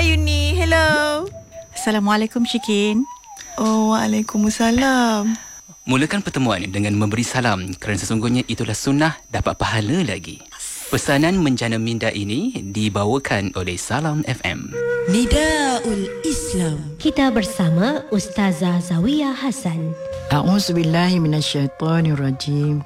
Hai Yuni, hello. Assalamualaikum Syikin. Oh, waalaikumsalam. Mulakan pertemuan dengan memberi salam kerana sesungguhnya itulah sunnah, dapat pahala lagi. Pesanan menjana minda ini dibawakan oleh Salam FM. Nidaul Islam. Kita bersama Ustazah Zawiyah Hasan. A'udzubillahi minasyaitonirrajim.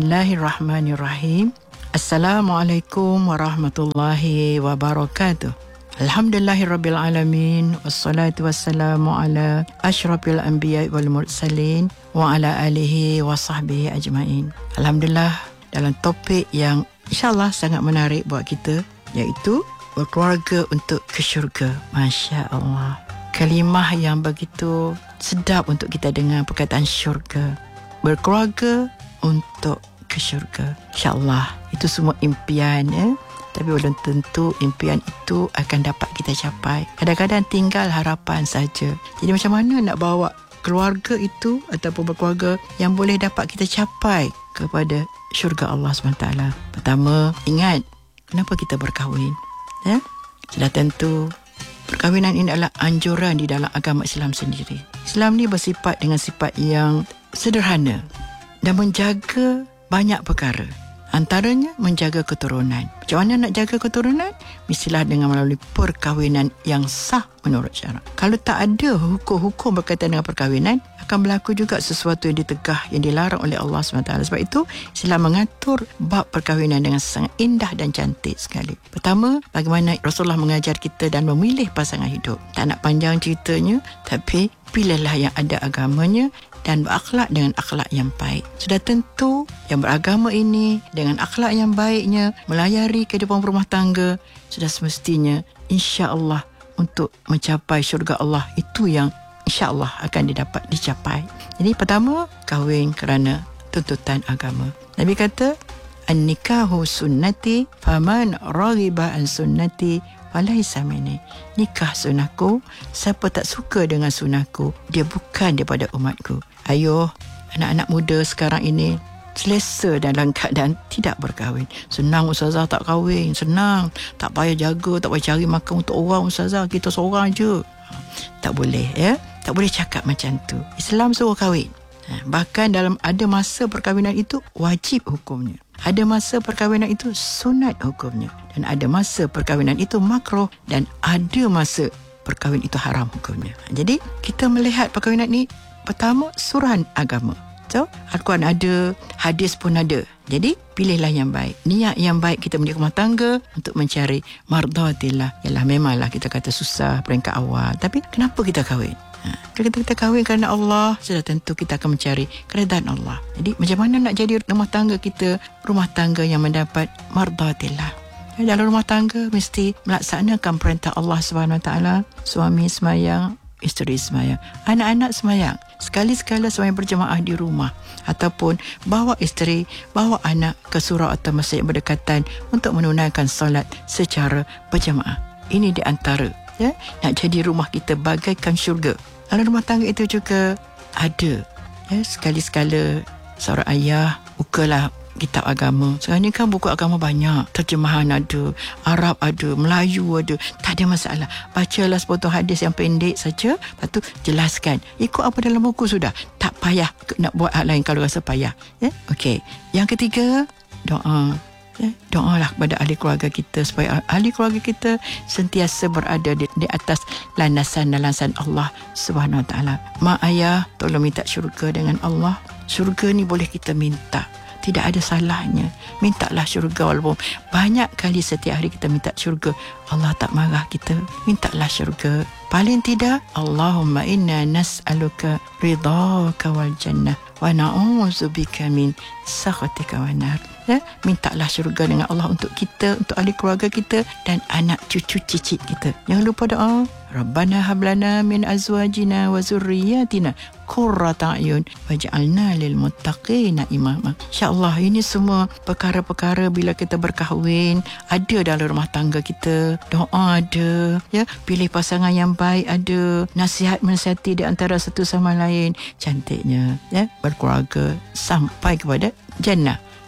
Bismillahirrahmanirrahim. Assalamualaikum warahmatullahi wabarakatuh. Alhamdulillahirabbil alamin wassalatu wassalamu ala asyrafil anbiya'i wal mursalin wa ala alihi wa sahbihi ajmain. Alhamdulillah, dalam topik yang insya-Allah sangat menarik buat kita, iaitu berkeluarga untuk ke syurga. Masya-Allah. Kalimah yang begitu sedap untuk kita dengar, perkataan syurga. Berkeluarga untuk ke syurga. Insya-Allah itu semua impian, ya. Tapi belum tentu impian itu akan dapat kita capai. Kadang-kadang tinggal harapan saja. Jadi macam mana nak bawa keluarga itu ataupun berkeluarga yang boleh dapat kita capai kepada syurga Allah SWT? Pertama, ingat kenapa kita berkahwin. Ya? Sudah tentu perkahwinan ini adalah anjuran di dalam agama Islam sendiri. Islam ni bersifat dengan sifat yang sederhana dan menjaga banyak perkara. Antaranya menjaga keturunan. Macam mana nak jaga keturunan? Mestilah dengan melalui perkahwinan yang sah menurut syarak. Kalau tak ada hukum-hukum berkaitan dengan perkahwinan, akan berlaku juga sesuatu yang ditegah, yang dilarang oleh Allah SWT. Sebab itu, Islam mengatur bab perkahwinan dengan sangat indah dan cantik sekali. Pertama, bagaimana Rasulullah mengajar kita dan memilih pasangan hidup. Tak nak panjang ceritanya, tapi pilihlah yang ada agamanya dan berakhlak dengan akhlak yang baik. Sudah tentu yang beragama ini dengan akhlak yang baiknya melayari kehidupan rumah tangga, sudah semestinya insya-Allah untuk mencapai syurga Allah itu yang insya-Allah akan dicapai. Jadi pertama, kahwin kerana tuntutan agama. Nabi kata, an-nikahu sunnati faman raghiba an sunnati falaisa minni. Nikah sunahku, siapa tak suka dengan sunahku, dia bukan daripada umatku. Ayo, anak-anak muda sekarang ini selesa dalam keadaan tidak berkahwin. Senang ustazah tak kahwin, senang, tak payah jaga, tak payah cari makan untuk orang ustazah, kita seorang je. Tak boleh, ya. Tak boleh cakap macam tu. Islam suruh kahwin. Bahkan dalam ada masa perkahwinan itu wajib hukumnya. Ada masa perkahwinan itu sunat hukumnya. Dan ada masa perkahwinan itu makruh. Dan ada masa perkahwinan itu haram hukumnya. Jadi kita melihat perkahwinan ini, pertama, suruhan agama. So, Al-Quran ada, hadis pun ada. Jadi, pilihlah yang baik. Niat yang baik kita mendidik rumah tangga untuk mencari mardatillah. Yalah, memanglah kita kata susah peringkat awal. Tapi, kenapa kita kahwin? Kita kahwin kerana Allah, sudah tentu kita akan mencari keredaan Allah. Jadi, macam mana nak jadi rumah tangga kita, rumah tangga yang mendapat mardatillah? Dalam rumah tangga, mesti melaksanakan perintah Allah SWT. Suami semayang, isteri semayang, anak-anak semayang, sekali-sekala semayang berjemaah di rumah, ataupun bawa isteri, bawa anak ke surau atau masjid berdekatan untuk menunaikan solat secara berjemaah. Ini di antara, ya, nak jadi rumah kita bagaikan syurga. Dalam rumah tangga itu juga ada, ya, sekali-sekala seorang ayah bukalah kitab agama. Sekarang ni kan buku agama banyak. Terjemahan ada, Arab ada, Melayu ada. Tak ada masalah. Bacalah sepotong hadis yang pendek saja. Lepas tu jelaskan. Ikut apa dalam buku sudah. Tak payah nak buat hal lain kalau rasa payah. Ya? Okey. Yang ketiga, doa. Ya? Doalah kepada ahli keluarga kita supaya ahli keluarga kita sentiasa berada di atas landasan Allah Subhanahu Wa Taala. Mak ayah, tolong minta syurga dengan Allah. Syurga ni boleh kita minta. Tidak ada salahnya. Mintalah syurga walaupun banyak kali setiap hari kita minta syurga, Allah tak marah kita. Mintalah syurga. Paling tidak, Allahumma inna nas'aluka ridhaka wal jannah wa na'udzubika min sakhatika wan nar. Ya, mintalah syurga dengan Allah untuk kita, untuk ahli keluarga kita dan anak cucu cicit kita. Jangan lupa doa. Rabbana hablana min azwajina wa zurriyatina qurrata a'yun waj'alna lil muttaqina imama. Insya-Allah ini semua perkara-perkara bila kita berkahwin ada dalam rumah tangga kita. Doa ada, ya, pilih pasangan yang baik ada, nasihat menasihati di antara satu sama lain. Cantiknya, ya, berkeluarga sampai kepada jannah.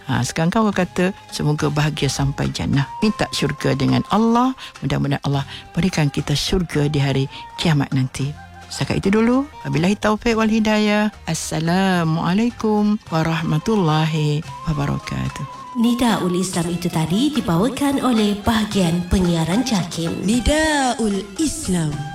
Sekarang kau kata semoga bahagia sampai jannah. Minta syurga dengan Allah. Mudah-mudahan Allah berikan kita syurga di hari kiamat nanti. Setakat itu dulu. Wabillahi taufiq wal hidayah. Assalamualaikum warahmatullahi wabarakatuh. Nidaul Islam itu tadi dibawakan oleh bahagian penyiaran JAKIM. Nidaul Islam.